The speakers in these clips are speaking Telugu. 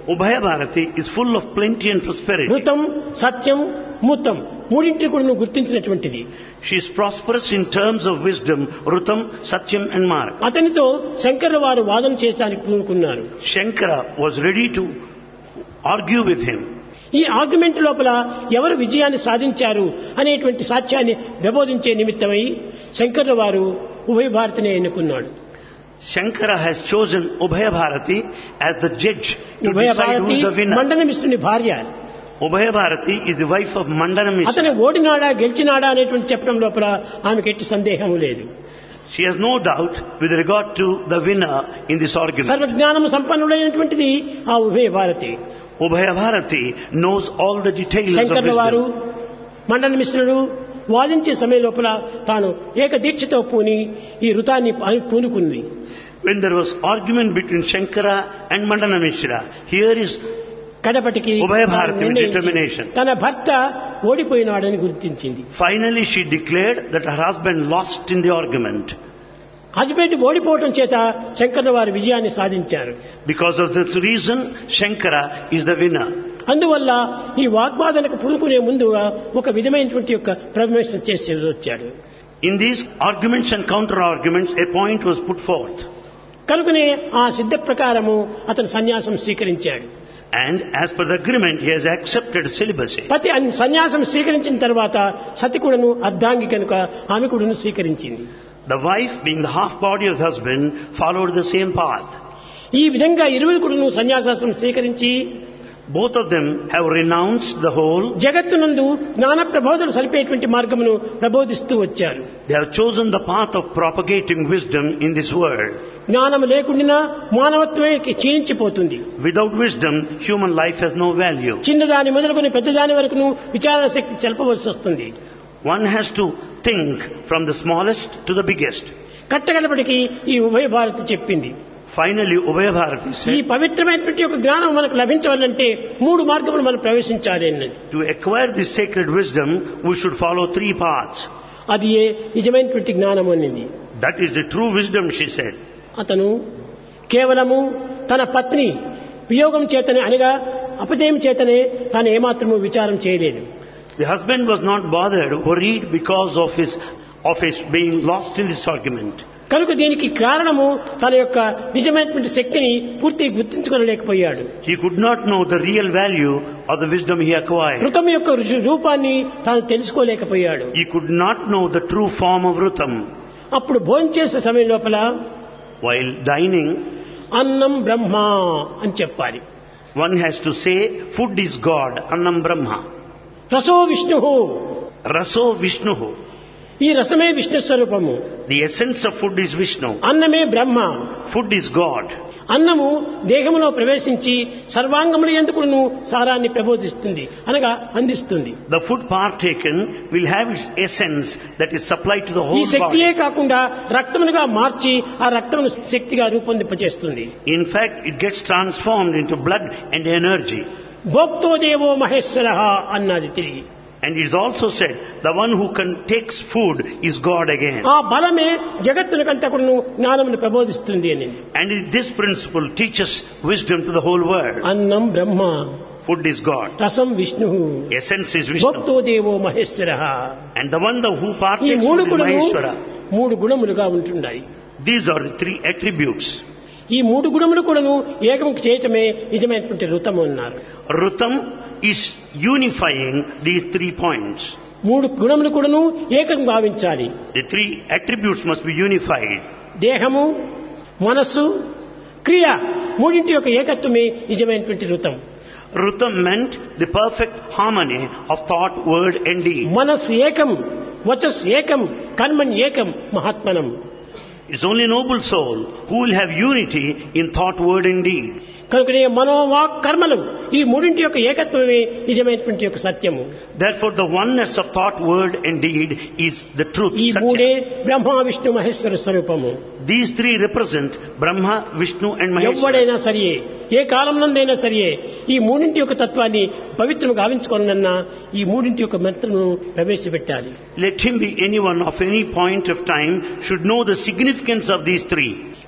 Ubhaya Bharati is full of plenty and prosperity. ఋతం సత్యం మూతం మూడింటిని కూడా నువ్వు గుర్తించినటువంటిది. She is prosperous in terms of wisdom, Rutam, Satyam and Marg. అతనితో శంకరుల వారు వాదన చేయడానికి పూనుకున్నారు. Shankara was ready to argue with him. ఈ ఆర్గ్యుమెంట్ లోపల ఎవరు విజయాన్ని సాధించారు అనేటువంటి సాక్ష్యాన్ని ప్రబోధించే నిమిత్తమై శంకరుల వారు ఉభయ భారతిని ఎన్నుకున్నాడు. Shankara has chosen Ubhaya Bharati as the judge to ఉభయ decide Bharati who is the winner. మండన మిశ్రుని భార్య. Ubhaya Bharati is the wife of Mandana అతను Mishra. ఓడినాడా గెలిచినాడా అనేటువంటి చెప్పడం లోపల ఆమెకి ఎట్టి సందేహం లేదు. She has no doubt with regard to the winner in this argument. సర్వజ్ఞానము సంపన్నుడైనటువంటిది ఆ ఉభయ Bharati. Ubhaya Bharati knows all the details of శంకరుల వారు wisdom. మండన మిశ్రుడు వాదించే సమయం లోపల తాను ఏక దీక్షతో పూని ఈ ఋతాన్ని పూనుకుంది. When there was argument between Shankara and Mandana Mishra, here is కడపటికి ఉభయ భారతి with నిర్ణయించి determination. తన భర్త ఓడిపోయినాడని గుర్తించింది. Finally she declared that her husband lost in the argument. Husband ఓడిపోవటం చేత శంకరుల వారు విజయాన్ని సాధించారు. Because of this reason, Shankara is the winner. అందువల్ల ఈ వాగ్వాదనకు పూనుకునే ముందుగా ఒక విధమైనటువంటి యొక్క ప్రమేశం చేసి వచ్చాడు. In these arguments and counter arguments, a point was put forth. కనుకనే ఆ సిద్ధ ప్రకారము అతను సన్యాసం స్వీకరించాడు. And as per the agreement, he has accepted celibacy. పతి సన్యాసం స్వీకరించిన తర్వాత సతి కూడాను అర్ధాంగి కనుక ఆమె కూడాను స్వీకరించింది. The wife, being the half body of the husband, followed the same path. ఈ విధంగా ఇరువురు కూడాను సన్యాసాసం స్వీకరించి Both of them have renounced the whole. జగత్తునందు జ్ఞాన ప్రబోధనలు సరిపేటువంటి మార్గమును ప్రబోధిస్తూ వచ్చారు. They have chosen the path of propagating wisdom in this world. జ్ఞానం లేకుండా మానవత్వమే క్షీణించిపోతుంది. Without wisdom, human life has no value. చిన్నదాని మొదలుకొని పెద్దదాని వరకును విచారణ శక్తి చెల్పవలసి వస్తుంది. One has to think from the smallest to the biggest. కట్టగడపటికి ఈ ఉభయ భారతి చెప్పింది. Finally, Ubhaya Bharati ఈ said, పవిత్రమైనటువంటి ఒక జ్ఞానం మనకు లభించాలంటే 3 మార్గములు మనం ప్రవేశించాలి అన్నది. to acquire this sacred wisdom, we should follow 3 paths. అది ఏ నిజమైనటువంటి జ్ఞానం అన్నది. That is the true wisdom, she said. అతను కేవలము తన పత్ని వియోగం చేతనే అనగా అపజయం చేతనే తాను ఏమాత్రము విచారం చేయలేదు. The husband was not bothered, worried because of his being lost in this argument. కనుక దీనికి కారణము తన యొక్క నిజమైనటువంటి శక్తిని పూర్తిగా గుర్తించుకోలేకపోయాడు. He could not know the real value of the wisdom he acquired. ఋతం యొక్క రూపాన్ని తాను తెలుసుకోలేకపోయాడు. He could not know the true form of Rutam. అప్పుడు భోజనం చేసే సమయం లోపల While dining, అన్నం బ్రహ్మ అని చెప్పాలి. one has to say, food is God, Annam Brahma. రసో Vishnu, Raso Vishnuhu. ఈ రసమే విష్ణు స్వరూపము. The essence of food is Vishnu. అన్నమే బ్రహ్మ. Food is God. అన్నము దేహములో ప్రవేశించి సర్వాంగముల యందుకును సారాన్ని ప్రబోధిస్తుంది అనగా అందిస్తుంది. The food partaken will have its essence that is supplied to the ఈ whole శక్తియే body. కాకుండా రక్తములుగా మార్చి ఆ రక్తమును శక్తిగా రూపొందింపచేస్తుంది. In fact, it gets transformed into blood and energy. భోక్తో దేవో మహేశ్వరః అన్నది తిరిగి. And it is also said, the one who takes food is God again. ఆ బలమే జగత్తునికంతా కూడా జ్ఞానమును ప్రబోధిస్తుంది అని. And this principle teaches wisdom to the whole world. అన్నం బ్రహ్మ, Food is God. రసం విష్ణు, Essence is భోక్తో Vishnu. దేవో మహేశ్వరః. And the one who ఈ partakes 3 food is గుణములు Maheshwara. 3 గుణములుగా ఉంటున్నాయి. These are the 3 attributes. ఈ 3 గుణములు కూడాను ఏకం చేయటమే నిజమైనటువంటి ఋతము అన్నారు. Rutam is unifying these 3 points. 3 గుణములు కూడాను ఏకం భావించాలి. The 3 attributes must be unified. దేహము, మనస్సు, క్రియ మూడింటి యొక్క ఏకత్వమే నిజమైనటువంటి ఋతం. Rutam meant the perfect harmony of thought, word and deed. మనస్సు ఏకం, వచస్ ఏకం, కర్మణ్ ఏకం, మహాత్మనం. It's only noble soul who will have unity in thought, word and deed. కనుకనే మనోవాక్ కర్మలు ఈ మూడింటి యొక్క ఏకత్వమే నిజమైనటువంటి యొక్క సత్యము. Therefore, the oneness of thought, word and deed is the truth. ఈ Satya. మూడే బ్రహ్మ విష్ణు మహేశ్వర స్వరూపము. These 3 represent Brahma, Vishnu and Maheshwara. ఎవడైనా సరియే, ఏ కాలంలోనైనా సరియే ఈ మూడింటి యొక్క తత్వాన్ని పవిత్రము గావించుకోనన్నా ఈ మూడింటి యొక్క మంత్రము ప్రవేశపెట్టాలి. Let him be anyone of any point of time should know the significance of these 3.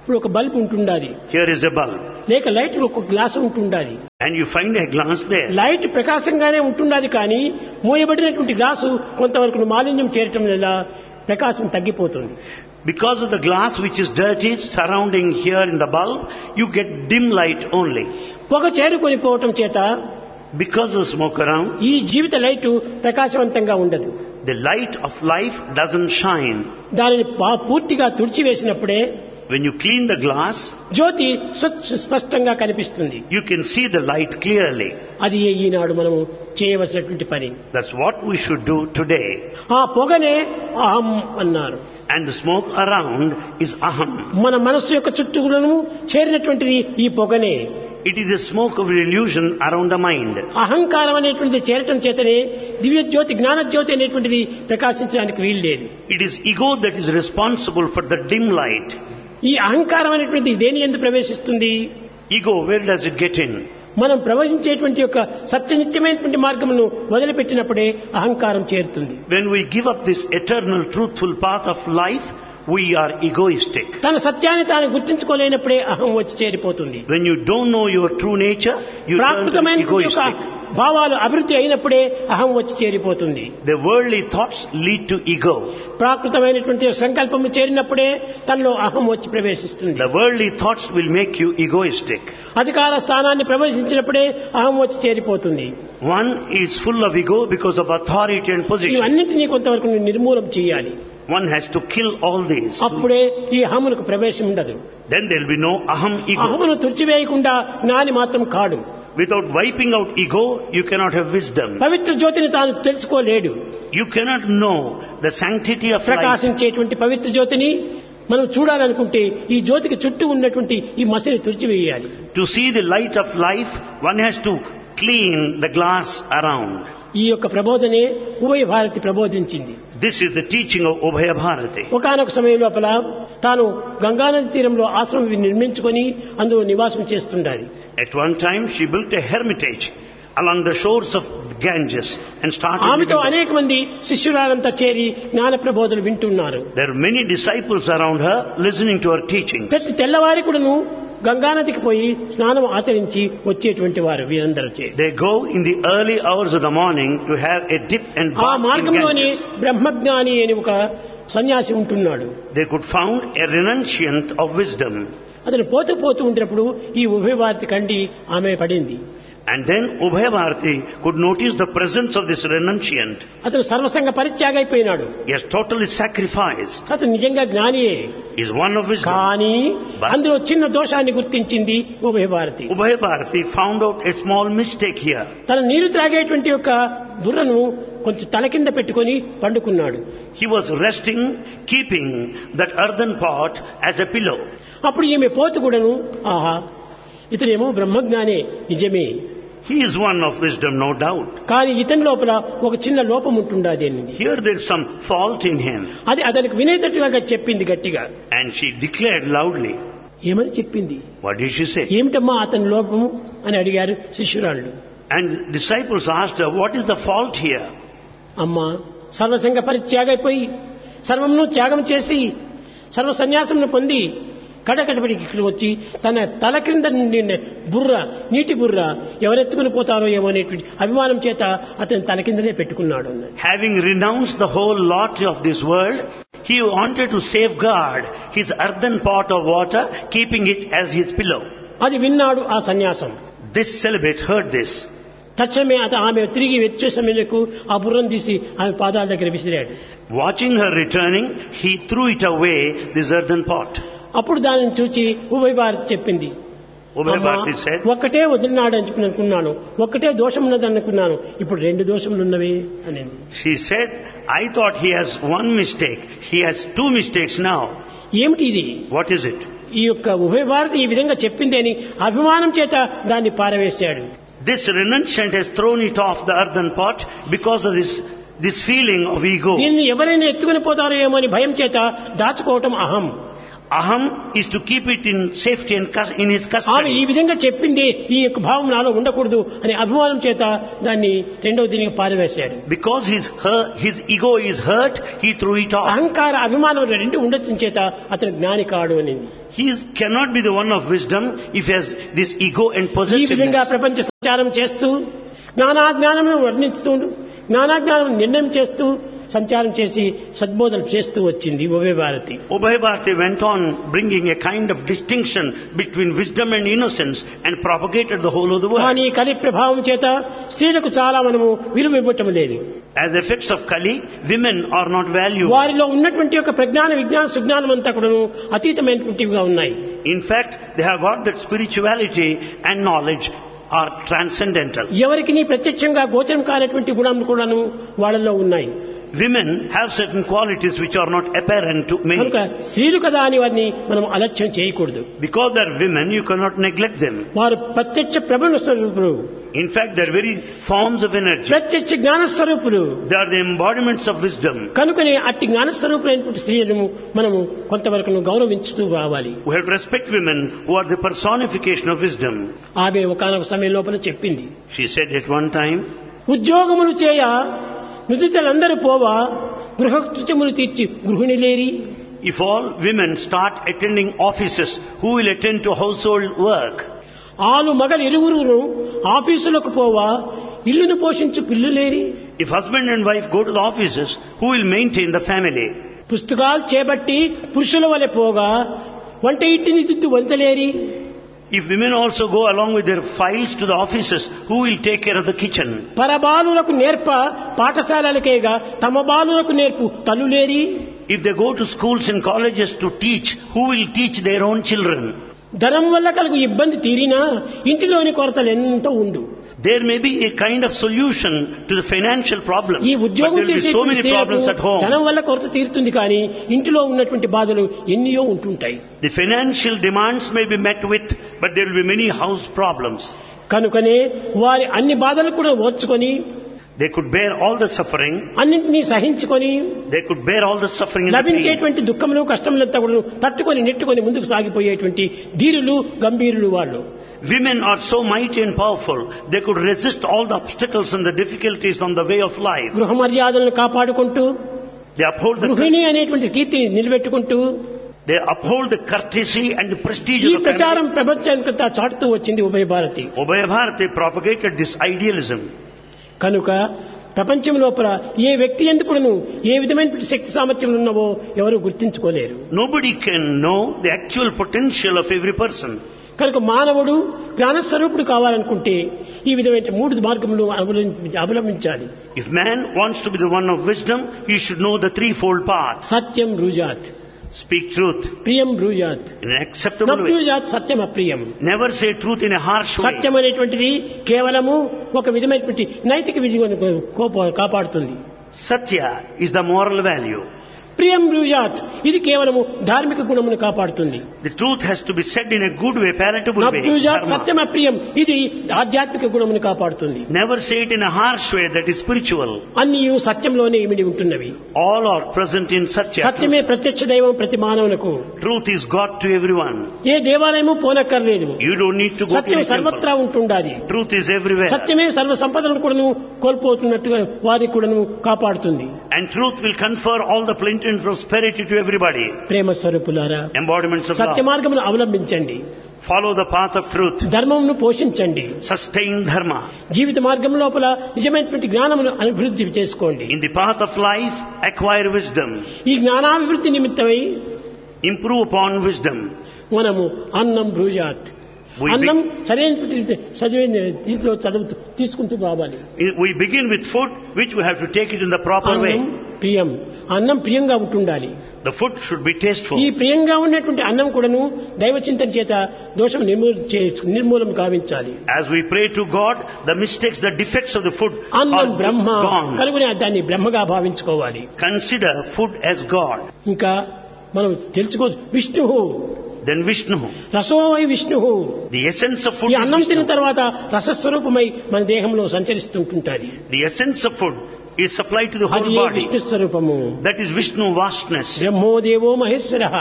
ఇప్పుడు ఒక బల్బ్ ఉంటుండాలి, Here is a bulb. లేక లైట్ ఒక గ్లాస్ ఉంటుండాలి. And you find a glass there. Light ప్రకాశంగానే ఉంటుండాలి, కానీ మూయబడినటువంటి గ్లాసు కొంతవరకు మాలిన్యం చేరటం వల్ల ప్రకాశం తగ్గిపోతుంది. Because of the glass which is dirty surrounding here in the bulb, you get dim light only. పొగ చేరుకొని పోవటం చేత Because of smoke around, ఈ జీవిత లైట్ ప్రకాశవంతంగా ఉండదు. the light of life doesn't shine. దానిని పూర్తిగా తుడిచివేసినప్పుడే When you clean the glass, జ్యోతి స్పష్టంగా కనిపిస్తుంది. you can see the light clearly. అది ఈనాడు మనము చేయవలసినటువంటి పని. That's what we should do today. ఆ పొగనే అహం అన్నారు. And the smoke around is aham. మన మనస్సు యొక్క చుట్టూలను చేరినటువంటిది ఈ పొగనే. It is a smoke of illusion around the mind. అహంకారం అనేటువంటిది చేరటం చేతనే దివ్య జ్యోతి జ్ఞాన జ్యోతి అనేటువంటిది ప్రకాశించడానికి వీలు లేదు. It is ego that is responsible for the dim light. ఈ అహంకారం అనేటువంటిది దేని యందు ప్రవేశిస్తుంది? Ego, where does it get in? మనం ప్రవహించేటువంటి యొక్క సత్యనిత్యమైనటువంటి మార్గమును వదిలిపెట్టినప్పుడే అహంకారం చేరుతుంది. When we give up this eternal truthful path of life, we are egoistic. తన సత్యాన్ని తాను గుర్తించుకోలేనప్పుడే అహం వచ్చి చేరిపోతుంది. When you don't know your true nature, you turn to be egoistic. భావాలు అభివృద్ధి అయినప్పుడే అహం వచ్చి చేరిపోతుంది. The worldly thoughts lead to ego. ప్రాకృతమైనటువంటి సంకల్పము చేరినప్పుడే తనలో అహం వచ్చి ప్రవేశిస్తుంది. The worldly thoughts will make you egoistic. అధికార స్థానాన్ని ప్రవేశించినప్పుడే అహం వచ్చి చేరిపోతుంది. One is full of ego because of authority and position. ఇవన్నింటినీ కొంతవరకు నిర్మూలం చేయాలి. One has to kill all these. అప్పుడే ఈ అహమునకు ప్రవేశం ఉండదు. Then there will be no aham ego. అహమును తుడిచివేయకుండా జ్ఞాని మాత్రం కాడు. Without wiping out ego, you cannot have wisdom. పవిత్ర జ్యోతిని తాను తెలుసుకోలేడు. You cannot know the sanctity of life. ప్రకాశించేటువంటి పవిత్ర జ్యోతిని మనం చూడాలనుకుంటే ఈ జ్యోతికి చుట్టూ ఉన్నటువంటి ఈ మసిని తుడిచివేయాలి. To see the light of life, one has to clean the glass around. ఈ యొక్క ప్రబోధనే ఉభయ Bharati ప్రబోధించింది. This is the teaching of Ubhaya Bharati. ఒకనొక సమయం లోపల తాను గంగానది తీరంలో ఆశ్రమం నిర్మించుకొని అందులో నివాసం చేస్తుండాలి. At one time she built a hermitage along the shores of Ganges and started ఆమెతో living there. అనేక మంది శిష్యురాలంతా చేరి జ్ఞాన ప్రబోధనలు వింటున్నారు. There are many disciples around her listening to her teaching. ప్రతి తెల్లవారి కూడాను గంగానదికి పోయి స్నానం ఆచరించి వచ్చేటువంటి వారు వీరందరూ. They go in the early hours of the morning to have a dip and ఆ bath in మార్గంలోనే Ganges. బ్రహ్మజ్ఞాని అని ఒక సన్యాసి ఉంటున్నాడు. They could found a renunciant of wisdom. అతను పోతూ ఉంటున్నప్పుడు ఈ ఉభయ భారతి కండి ఆమె పడింది. And then Ubhaya Bharati could notice the presence of this renunciant. అతను సర్వసంగ పరిత్యాగైపోయినాడు. He has totally sacrificed. అతను నిజంగా జ్ఞానియే. He is one of wisdom. కానీ అందులో చిన్న దోషాన్ని గుర్తించింది ఉభయ Bharati. Ubhaya Bharati found out a small mistake here. తన నీరు త్రాగేటువంటి యొక్క బుర్రను కొంచెం తల కింద పెట్టుకొని పండుకున్నాడు. He was resting, keeping that earthen pot as a pillow. అప్పుడు ఈమె పోతు కూడాను ఆహా ఇతనేమో బ్రహ్మజ్ఞానే నిజమే, He is one of wisdom, no doubt. కానీ ఇతని లోపల ఒక చిన్న లోపం ఉంటుండాది అనింది. Here there is some fault in him. అది అతనికి వినేటట్టుగా చెప్పింది గట్టిగా. And she declared loudly. ఏమని చెప్పింది? What did she say? ఏమిటమ్మా అతని లోపము అని అడిగారు శిష్యురాళ్ళు. And disciples asked her, what is the fault here? అమ్మా సర్వసంగ పరిత్యాగైపోయి సర్వమును త్యాగం చేసి సర్వ సన్యాసమును పొంది కడకడపడికి ఇక్కడ వచ్చి తన తల క్రింద నుండి బుర్ర నీటి బుర్ర ఎవరెత్తుకుని పోతారో ఏమో అనేటువంటి అభిమానం చేత అతని తల కిందనే పెట్టుకున్నాడు. Having renounced the whole lot of this world, he wanted to safeguard his earthen pot of water, keeping it as his pillow. అది విన్నాడు ఆ సన్యాసం. This celibate heard this. తక్షణమే ఆమె తిరిగి వచ్చే సమయంలో ఆ బుర్రను తీసి ఆమె పాదాల దగ్గర విసిరాడు. Watching her returning, he threw it away, this earthen pot. అప్పుడు దానిని చూచి ఉభయ భారతి చెప్పింది, Ubhaya Bharati said, ఒక్కటే వదిలినాడు అని అనుకున్నాను, ఒక్కటే దోషం ఉన్నది అనుకున్నాను, ఇప్పుడు రెండు దోషములు ఉన్నవే అని. she said, I thought he has one mistake. He has two mistakes now. ఏమిటి ఇది? What is it? ఈ యొక్క ఉభయ భారతి ఈ విధంగా చెప్పింది అని అభిమానం చేత దాన్ని పారవేశాడు. This renunciant has thrown it off the earthen pot because of this feeling of ego. దీన్ని ఎవరైనా ఎత్తుకుని పోతారో ఏమో అని భయం చేత దాచుకోవటం అహం. Aham is to keep it in safety and in his ఆమె custody. ఈ విధంగా చెప్పింది, ఈ యొక్క భావం నాలో ఉండకూడదు అనే అభిమానం చేత దాన్ని రెండవ దీనికి పారివేశాడు. Because his ego is hurt, he threw it off. అహంకార అభిమానం రెండు ఉండటం చేత అతను జ్ఞాని కాడు అని. He cannot be the one of wisdom if he has this ego and ఈ విధంగా possessiveness. ప్రపంచ సంచారం చేస్తూ జ్ఞానాజ్ఞానమును వర్ణిస్తూ జ్ఞానాజ్ఞానం నిర్ణయం చేస్తూ సంచారం చేసి సద్బోధన చేస్తూ వచ్చింది ఉభయ Bharati. Ubhay Bharati went on bringing a kind of distinction between wisdom and innocence and propagated the whole of the world. కానీ కలి ప్రభావం చేత స్త్రీలకు చాలా మనము విలువ ఇవ్వటం లేదు. As effects of Kali, women are not valued. వారిలో ఉన్నటువంటి యొక్క ప్రజ్ఞాన విజ్ఞాన సుజ్ఞానం అంతా కూడా అతీతమైనటువంటివిగా ఉన్నాయి. In fact, they have got that spirituality and knowledge are transcendental. ఎవరికి నీ ప్రత్యక్షంగా గోచరం కానటువంటి గుణాలు కూడాను వాళ్ళలో ఉన్నాయి. Women have certain qualities which are not apparent to many. కనుక స్త్రీలు కదా అని వారిని మనం అలక్ష్యం చేయకూడదు. Because they are women, you cannot neglect them. వారు ప్రత్యక్ష ప్రబల స్వరూపులు, In fact, they are very forms of energy. ప్రత్యక్ష జ్ఞాన స్వరూపులు. They are the embodiments of wisdom. కనుకనే అట్టి జ్ఞాన స్వరూపులైనటువంటి స్త్రీలను మనము కొంతవరకు గౌరవించుతూ రావాలి. We have to respect women who are the personification of wisdom. ఆమె ఒకనొక సమయం లోపల చెప్పింది, She said at one time, ఉద్యోగములు చేయ నుదితలందరూ పోవా గృహకృత్యములు తీర్చి గృహిణిలేరి. if all women start attending offices, who will attend to household work? ఆలు మగలు ఇరువురును ఆఫీసులకు పోవా ఇల్లును పోషించు పిల్లులేరి. If husband and wife go to the offices, who will maintain the family? పుస్తకాలు చేపట్టి పురుషుల వలె పోగా వంట ఇంటిని దిద్దు వంతలేరి. If women also go along with their files to the offices, who will take care of the kitchen? పరబాలులకు నేర్ప పాఠశాలలకేగా తమ బాలులకు నేర్పు తల్లులేరి. If they go to schools and colleges to teach, who will teach their own children? ధనం వల్ల కలుగు ఇబ్బంది తీరినా ఇంటిలోని కొరతలు ఎంతో ఉండు. There may be a kind of solution to the financial problem, ఈ but there ఉద్యోగం will be చేసే so many problems at home. ధనం వల్ల కొరత తీరుతుంది కానీ ఇంటిలో ఉన్నటువంటి బాధలు ఎన్నో ఉంటుంటాయి. The financial demands may be met with, but there will be many house problems. కనుకనే వారి అన్ని బాధలు కూడా ఓర్చుకొని They could bear all the suffering. అన్నింటినీ సహించుకొని They could bear all the suffering and the pain. లభించేటువంటి దుఃఖములు కష్టములంతా కూడా తట్టుకొని నెట్టుకొని ముందుకు సాగిపోయేటువంటి ధీరులు గంభీరులు వాళ్ళు. Women are so mighty and powerful, they could resist all the obstacles and the difficulties on the way of life. గృహ మర్యాదలను కాపాడుకుంటూ They uphold గృహిణి అనేటువంటి కీర్తిని నిలబెట్టుకుంటూ the courtesy and the prestige ఈ of the family. ప్రచారం ప్రపంచానికంతా చాటుతూ వచ్చింది ఉభయ Bharati. Ubhay Bharati propagated this idealism. కనుక ప్రపంచం లోపల ఏ వ్యక్తి ఎందుకును ఏ విధమైన శక్తి సామర్థ్యం ఉన్నవో ఎవరు గుర్తించుకోలేరు. Nobody can know the actual potential of every person. కనుక మానవుడు జ్ఞానస్వరూపుడు కావాలనుకుంటే ఈ విధమైన మూడు మార్గములు అవలంబించాలి. If man wants to be the one of wisdom, he should know the threefold path. Satyam బ్రూజాత్, Speak truth ప్రియం బ్రూజాత్, in an acceptable way. బ్రూజాత్ Satyam అప్రియం. Never say truth in a harsh way. సత్యం అనేటువంటిది కేవలము ఒక విధమైనటువంటి నైతిక విధిని కాపాడుతుంది. Satya is the moral value. ప్రియం బ్రూజాత్ ఇది కేవలము ధార్మిక గుణమును కాపాడుతుంది. The truth has to be said in a good way, palatable way. బ్రూజాత్ Dharma. సత్యం అప్రియం ఇది ఆధ్యాత్మిక గుణమును కాపాడుతుంది. Never say it in a harsh way, that is spiritual. అన్నీ సత్యంలోనే ఇమిడి ఉంటున్నవి. All are present in Satya. సత్యమే ప్రత్యక్ష దైవం ప్రతి మానవునకు. Truth is God to everyone. ఏ దేవాలయము పోనక్కర్లేదు. You don't need to go to Satyam any temple. సర్వత్రా ఉంటుండాలి. Truth is everywhere. సత్యమే సర్వ సంపదలను కూడాను కోల్పోతున్నట్టుగా వారికి కూడాను కాపాడుతుంది. And truth will confer all the plenty and prosperity to everybody. ప్రేమ స్వరూపులారా, Embodiments of సత్య love. మార్గమును అవలంబించండి. Follow the path of truth. ధర్మమును పోషించండి. Sustain dharma. జీవిత మార్గం లోపల నిజమైనటువంటి జ్ఞానమును అభివృద్ధి చేసుకోండి. In the path of life, acquire wisdom. ఈ జ్ఞానాభివృద్ధి నిమిత్తమై Improve upon wisdom. మనము అన్నం బ్రూజాత్, అన్నం సరైనటువంటి చదివిన దీంట్లో తీసుకుంటూ రావాలి. We begin with food, which we have to take it in the proper way. అన్నం ప్రియం, అన్నం ప్రియంగా ఉంటుండాలి. The food should be tasteful. ఈ ప్రియంగా ఉన్నటువంటి అన్నం కూడాను దైవ చింతన చేత దోషం నిర్మూలం కావించాలి. As we pray to God, the mistakes, the defects of the food అన్నం are బ్రహ్మ gone. కనుగొని దాన్ని బ్రహ్మగా భావించుకోవాలి. Consider food as God. ఇంకా మనం తెలుసుకోవచ్చు విష్ణువు, Then Vishnu. రసోమై విష్ణువు. The essence of food ఈ is అన్నం తిన్న Vishnu. తర్వాత రసస్వరూపమై మన దేహంలో సంచరిస్తుంటుంటాది. The essence of food is supplied to the అది whole body. విష్ణు స్వరూపము. That is Vishnu vastness. Brahmo దేవో మహేశ్వర.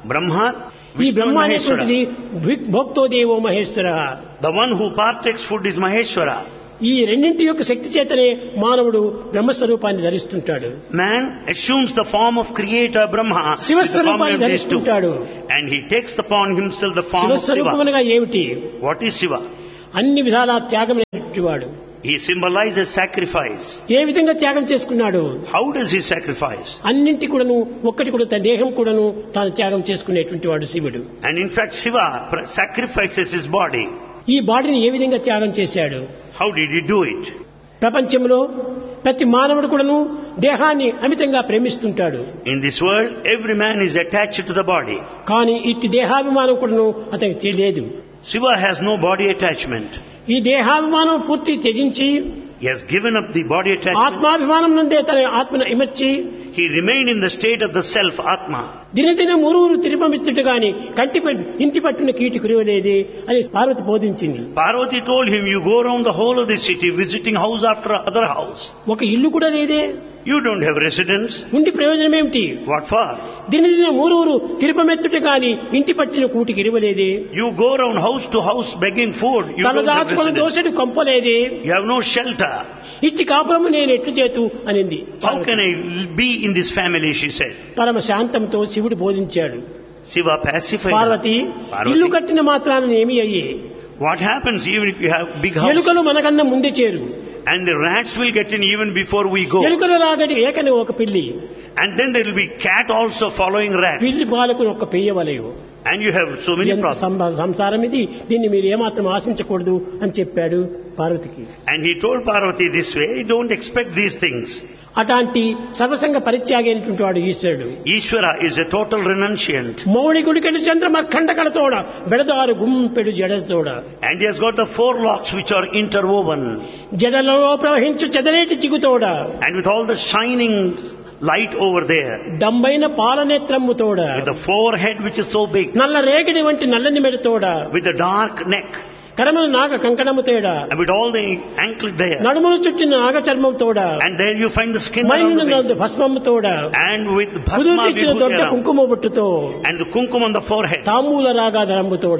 Brahma, ఈ Vishnu and బ్రహ్మ అనేటువంటిది Maheshwara. భోక్తో దేవో Maheshwara. The one who partakes food is Maheshwara. ఈ రెండింటి యొక్క శక్తి చేతనే మానవుడు బ్రహ్మస్వరూపాన్ని ధరిస్తుంటాడు. Man assumes the form of creator Brahma with the శివస్వరూపాన్ని combination of these two. ధరిస్తుంటాడు. And he takes upon himself the form of శివస్వరూపం Shiva. అనగా ఏమిటి? What is Shiva? అన్ని విధాల త్యాగం వాడు. He symbolizes sacrifice. ఏ విధంగా త్యాగం చేసుకున్నాడు? How does he sacrifice? అన్నింటి కూడాను ఒక్కటి కూడా తన దేహం కూడాను తాను త్యాగం చేసుకునేటువంటి వాడు శివుడు. And in fact Shiva sacrifices his body. ఈ బాడీని ఏ విధంగా త్యాగం చేశాడు? How did he do it? ప్రపంచంలో ప్రతి మానవుడు కూడాను దేహాన్ని అమితంగా ప్రేమిస్తుంటాడు. In this world every man is attached to the body. కానీ ఇట్టి దేహాభిమానం కూడాను అతనికి లేదు. Shiva has no body attachment. ఈ దేహాభిమానం పూర్తి త్యజించి He has given up the body attachment. ఆత్మాభిమానం నుండే తన ఆత్మను ఇమర్చి He remained in the state of the self, Atma. దినదినం ఊరూరు తిరుపమిత్తుడు గాని ఇంటి పట్టున కీటి కురివలేదే అని Parvati బోధించింది. Parvati told him, you go around the whole of the city visiting house after other house. ఒక ఇల్లు కూడా లేదే. You don't have residence. ఉండి ప్రయోజనం ఏమిటి? What for? దినదినం ఊరూరు తిరుపమెత్తుట గాని ఇంటి పట్టిన కూటికి ఇరవలేదే. You go around house to house begging food. You తల don't have దాచుకొని residence. దోసెడు కొంపలేదే. You have no shelter. ఇట్టి కాపురము నేను ఎట్లు చేతు అనింది. How can I be in this family, she said. పరమ శాంతంతో శివుడు బోధించాడు. Shiva pacified Parvati her. ఇల్లు కట్టిన మాత్రాన ఏమి అయ్యే? What happens even if you have big house? ఎలుకలు మనకన్నా ముందే చేరు. And the rats will get in even before we go. ఎలుకలు రాగడి ఏకని ఒక పిల్లి. And then there will be cat also following rat. పిల్లి పాలకు ఒక పెయ్యవలయు. And you have so many ఎంత problems. సంసారం ఇది, దీన్ని మీరు ఏమాత్రం ఆశించకూడదు అని చెప్పాడు పార్వతికి. And he told Parvati this way, don't expect these things. అట్లాంటి సర్వసంగ పరిత్యాగి అయినటువంటి వాడు ఈశ్వరుడు. Ishvara is a total renunciant. మౌడి గుడికెడు చంద్రమర్కండకలతోడ బెడదారు గుంపెడు జడతోడ. And he has got the four locks which are interwoven. జడలలో ప్రవహించు చెదరేటి చిగుతోడ. And with all the shining light over there. డంబైన పాలనేత్రమ్ముతోడ. With the forehead which is so big. నల్ల రేగడి వంటి నల్లని మెడతోడ. With the dark neck. కరములు నాగ కంకణము తేడ. And with all the anklet there. నడుములు చుట్టిన నాగ చర్మం తోడ. And there you find the skin around the waist. భస్మము తోడ. And with bhasma కుదుర్చిచ్చిన Dodda vibhuti కుంకుమ బొట్టుతో. and the kumkum on the forehead. తాంబూల రాగాధరంబు తోడ.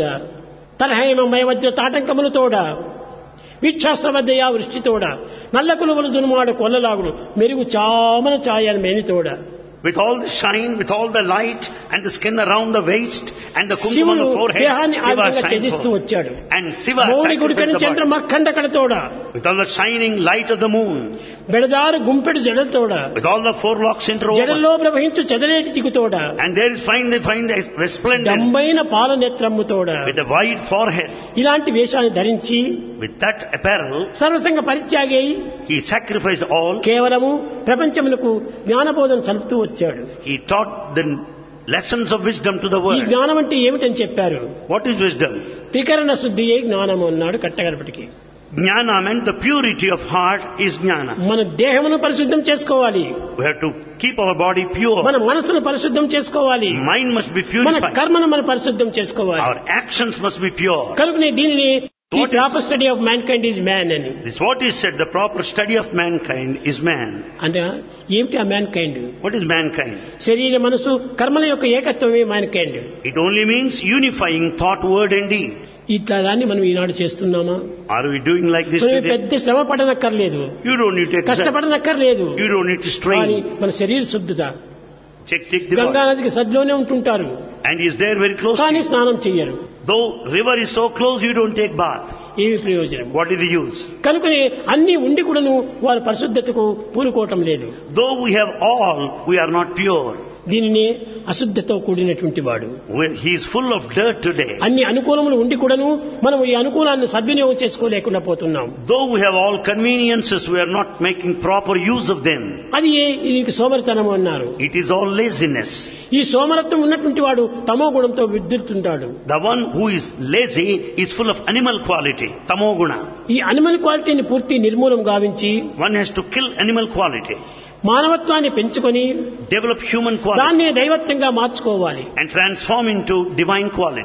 తలహేమమయ వజ్ర తాటంకములు తోడ. వీక్షాస్త్రవద్దయా వృష్టితోడ. నల్ల కులువలు దునుమాడు కొల్లలాగుడు మెరుగు చామన ఛాయల మేనితోడ. With all the shine, with all the light and the skin around the waist and the kumkum on the forehead, దేహాన్ని Shiva ఆనందంగా shines త్యజిస్తూ forth. వచ్చాడు. And Shiva Mouni గుడికని sacrificed the body. చంద్రమర్కండకలతోడ. With all the shining light of the moon, బెడదారు గుంపెడు జడలతోడ. with all the four locks interwoven, జడల్లో ప్రవహించు చెదరేటి చిగుతోడ. and there is they find a resplendent డంబైన పాలనేత్రమ్ముతోడ. with a wide forehead. ఇలాంటి వేషాన్ని ధరించి With that apparel, సర్వసంగ పరిత్యాగి అయి he sacrificed all. కేవలము ప్రపంచమునకు జ్ఞానబోధన సలుపుతూ వచ్చాడు. He taught the lessons of wisdom to the ఈ world. జ్ఞానం అంటే ఏమిటని చెప్పారు. What is wisdom? త్రికరణ శుద్ధి అయి జ్ఞానము అన్నాడు కట్టగడపటికి. Jnana meant the purity of heart is jnana. మన దేహమును పరిశుద్ధం చేసుకోవాలి. We have to keep our body pure. మన మనసును పరిశుద్ధం చేసుకోవాలి. Mind must be మన purified. కర్మను మనం పరిశుద్ధం చేసుకోవాలి. Our actions must be pure. కనుకనే దీనిని the proper study of man kind is man అని. This what is said, the proper study of mankind is man. అంటే ఏమిటి ఆ man kind? What is mankind? శరీర మనసు కర్మల యొక్క ఏకత్వమే man kind. It only means unifying thought, word and deed. ఇట్లా దాన్ని మనం ఈనాడు చేస్తున్నామా? Are we doing like this మనం today? పెద్ద శ్రమ పడనక్కర్లేదు, You don't need to exert. కష్టపడనక్కర్లేదు. You don't need to కానీ strain. మన శరీర శుద్ధత. Check the Ganga body. నదికి సద్లోనే ఉంటుంటారు And he is there very close to కానీ you. స్నానం చెయ్యరు. Though river is so close, you don't take bath. ఏమి ప్రయోజనం? What is the use? కనుకనే అన్ని ఉండి కూడాను వారు పరిశుద్ధతకు పూనుకోవటం లేదు. Though we have all, we are not pure. దీనిని అశుద్ధతో కూడినటువంటి వాడు. He is full of dirt today. అన్ని అనుకూలములు ఉండి కూడాను మనం ఈ అనుకూలాన్ని సద్వినియోగం చేసుకోలేకుండా పోతున్నాం. Though we have all conveniences, we are not making proper use of them. అది దీనికి సోమరితనం అన్నారు. It is all laziness. ఈ సోమరత్వం ఉన్నటువంటి వాడు తమో గుణంతో విద్యుతుంటాడు. The one who is lazy is full of animal quality, tamoguna. ఈ అనిమల్ క్వాలిటీని పూర్తి నిర్మూలం గావించి One has to kill animal quality, మానవత్వాన్ని పెంచుకొని develop human quality దాన్ని దైవత్వంగా మార్చుకోవాలి. and transform into divine quality.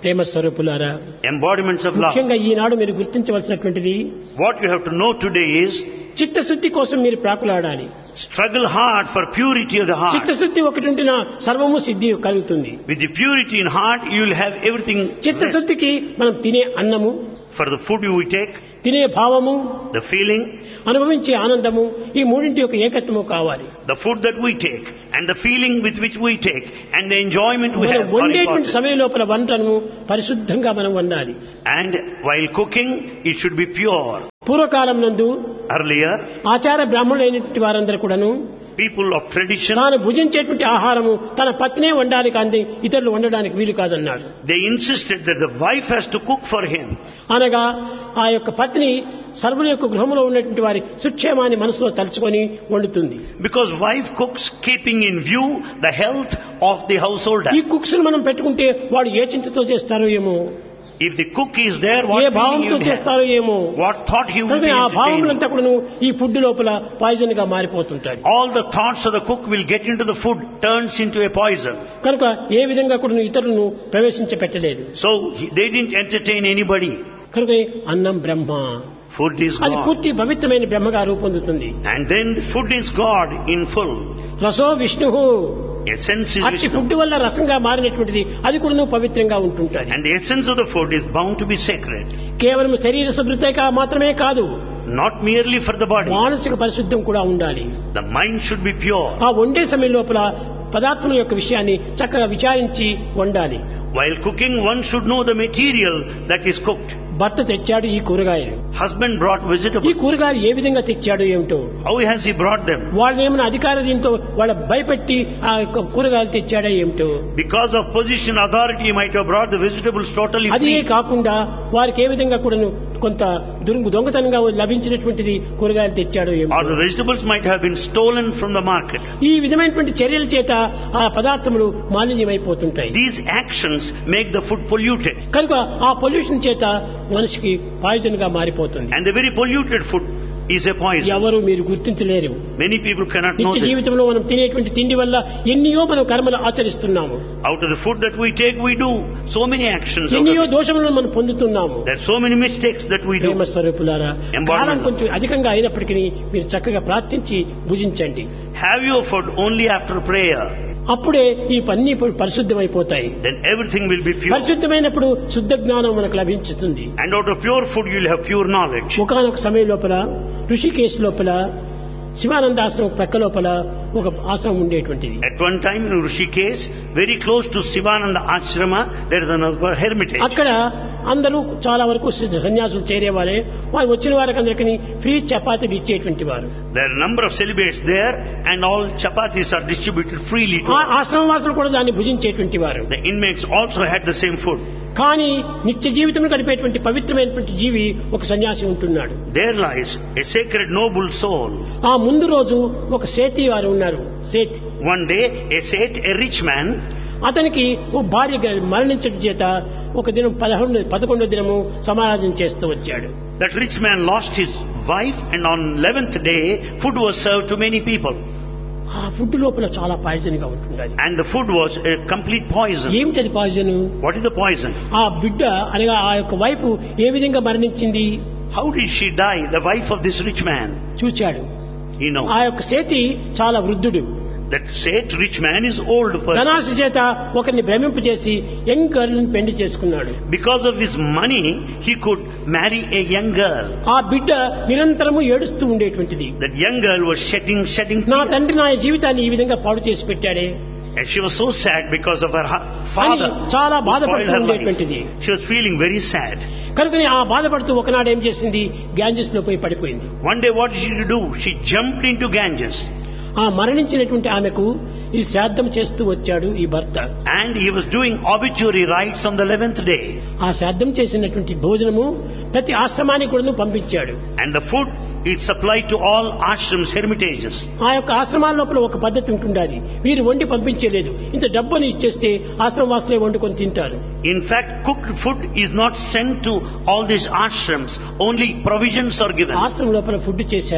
ప్రేమ స్వరూపులారా, embodiments of love. ముఖ్యంగా ఈనాడు మీరు గుర్తించవలసినటువంటిది What you have to know today is చిత్తశుద్ధి కోసం మీరు ప్రాకులాడాలి. struggle hard for purity of the heart. చిత్తశుద్ధి ఒకటి ఉంటేనా సర్వము సిద్ధి కలుగుతుంది. With the purity in heart, you will have everything. చిత్తశుద్ధికి మనం తినే అన్నము, For the food you take, తినే భావము, the feeling, అనుభవించే ఆనందము, ఈ మూడింటి యొక్క ఏకత్వము కావాలి. the food that we take, and the feeling with which we take, and the enjoyment we మనం have are వండేటువంటి important. సమయం లోపల వంటను పరిశుద్ధంగా మనం వండాలి. And while cooking, it should be pure. పూర్వకాలం నందు Earlier, ఆచార బ్రాహ్మణులైనటువంటి వారందరూ కూడాను people of tradition, తాను భుజించేటువంటి ఆహారము తన పత్నే వండాలి కానీ ఇతరులు వండడానికి వీలు కాదన్నాడు. they insisted that the wife has to cook for him. అనగా ఆ యొక్క పత్ని సర్వుల యొక్క గృహంలో ఉన్నటువంటి వారి సుక్షేమాన్ని మనసులో తలుచుకొని వండుతుంది. Because wife cooks keeping in view the health of the householder. ఈ కుక్స్ మనం పెట్టుకుంటే వాడు ఏ చింతతో చేస్తారో ఏమో, If the cook is there, A what feeling భావంతో you have? చేస్తారో ఏమో, What thought he will కనుక be ఆ entertaining? భావములంతా కూడా ఈ ఫుడ్ లోపల పాయిజన్ గా మారిపోతుంటాయి. All the thoughts of the cook will get into the food, turns into a poison. కనుక ఏ విధంగా కూడా ఇతరులను ప్రవేశించపెట్టలేదు. So they didn't entertain anybody. కనుక అన్నం బ్రహ్మ, Food is అది God. పూర్తి పవిత్రమైన బ్రహ్మగా రూపొందుతుంది. And then the food is God in full. రసో Vishnu, Essence is అట్టి Vishnu. ఫుడ్ వల్ల రసంగా మారినటువంటిది అది కూడా పవిత్రంగా ఉంటుంటుంది. And the essence of the food is bound to be sacred. కేవలం శరీర శుభ్రత మాత్రమే కాదు, Not merely for the body. మానసిక పరిశుద్ధం కూడా ఉండాలి. The mind should be pure. ఆ వండే సమయం లోపల పదార్థం యొక్క విషయాన్ని చక్కగా విచారించి వండాలి. While cooking, one should know the material that is cooked. భర్త తెచ్చాడు ఈ కూరగాయలు, Husband brought ఈ vegetables. కూరగాయలు ఏ విధంగా తెచ్చాడు ఏమిటో, How has he brought them? వాళ్ళని ఏమైనా అధికార దీంతో వాళ్ళ భయపెట్టి ఆ యొక్క కూరగాయలు తెచ్చాడా ఏమిటో. Because of position, authority, he might have brought the vegetables totally అదే free. కాకుండా వారికి ఏ విధంగా కూడా కొంత దొంగతనంగా లభించినటువంటిది కూరగాయలు తెచ్చాడో ఏమిటో. Or the vegetables might have been stolen from the market. ఈ విధమైనటువంటి చర్యల చేత ఆ పదార్థములు మాలిన్యమైపోతుంటాయి. These actions make the food polluted. కనుక ఆ పొల్యూషన్ చేత మనిషికి పాయిజన్ గా మారిపోతుంది. And the very polluted food is a poison. ఎవరు మీరు గుర్తించలేరు. Many people cannot know నిత్య this. జీవితంలో మనం తినేటువంటి తిండి వల్ల ఎన్నో మనం కర్మలు ఆచరిస్తున్నాము, Out of the food that we take, we do so many actions. Out of ఎన్నో it. దోషములను మనం పొందుతున్నాము. There are so many mistakes that we do. ప్రేమ స్వరూపులారా, కాలం కొంచెం అధికంగా అయినప్పటికీ మీరు చక్కగా ప్రార్థించి భుజించండి. Have your food only after prayer. అప్పుడే ఈ పన్ని పరిశుద్ధమైపోతాయి. Then everything will be pure. పరిశుద్ధమైనప్పుడు శుద్ధ జ్ఞానం మనకు లభించుతుంది. And out of pure food, you will have pure knowledge. ఒకనొక సమయం లోపల ఋషికేశ్ లోపల శివానంద ఆశ్రమం ప్రక్క లోపల ఒక ఆశ్రమం ఉండేటువంటిది. At one time in Rishikesh, very close to Sivananda Ashrama, there is another hermitage. అక్కడ అందరూ చాలా వరకు సన్యాసులు చేరేవారే. వారు వచ్చిన వారికి అందరికీ ఫ్రీ చపాతీలు ఇచ్చేటువంటి వారు. There are a number of celibates there, and all chapatis are distributed freely to ఆ them. ఆశ్రమ వాసులు కూడా దాన్ని భుజించేటువంటి వారు. The inmates also had the same food. కానీ నిత్య జీవితం గడిపేటువంటి పవిత్రమైనటువంటి జీవి ఒక సన్యాసి ఉంటున్నాడు. There lies a sacred noble soul. ఆ ముందు రోజు ఒక సేతి వారు ఉన్నారు. సేతి One day, a Seth, a rich man, అతనికి ఓ భార్య మరణించడం చేత ఒక దినం 11వ దినము సమారాధన చేస్తూ వచ్చాడు. that rich man lost his wife, and on 11th day, food was served to many people. ఆ ఫుడ్ లోపల చాలా పాయిజన్ గా ఉంటుండాలి. And the food was a complete poison. ఏమిటది poison? What is the poison? ఆ బిడ్డ అనగా ఆ యొక్క వైఫ్ ఏ విధంగా మరణించింది How did she die, the wife of this rich man? చూచాడు. You know, ఆ యొక్క సేతి చాలా వృద్ధుడు. that Seth, rich man, is old person. ధనాశ చేత ఒకరిని భ్రమింపజేసి యంగ్ గర్ల్ ని పెళ్లి చేసుకున్నాడు. Because of his money, he could marry a young girl. ఆ బిడ్డ నిరంతరము ఏడుస్తూ ఉండేటువంటిది. That young girl was shedding నా tears. తండ్రి నా జీవితాన్ని ఈ విధంగా పాడు చేసి పెట్టాడే And she was so sad because of her అని father. చాలా who spoiled బాధపడుతూ her ఉండేటువంటిది. life. She was feeling very sad. కనుకని ఆ బాధపడుతూ ఒకనాడు ఏం చేసింది, గ్యాంజెస్ లో పోయి పడిపోయింది. One day what did she do? She jumped into Ganges. ఆ మరణించినటువంటి ఆమెకు ఈ శ్రాద్ధం చేస్తూ వచ్చాడు ఈ భర్త. And he was doing obituary rites on the 11th day. ఆ శ్రాద్ధం చేసినటువంటి భోజనము ప్రతి ఆశ్రమానికి కూడా పంపించాడు. And the food is supplied to all ashrams, hermitages. ఆ యొక్క ఆశ్రమాల లోపల ఒక పద్ధతి ఉంటుండాలి. వీరు వండి పంపించలేదు, ఇంత డబ్బుని ఇచ్చేస్తే ఆశ్రమ వాసులే వండుకొని తింటారు. In fact, cooked food is not sent to all these ashrams. Only provisions are given. ఆశ్రమం లోపల ఫుడ్ చేశారు.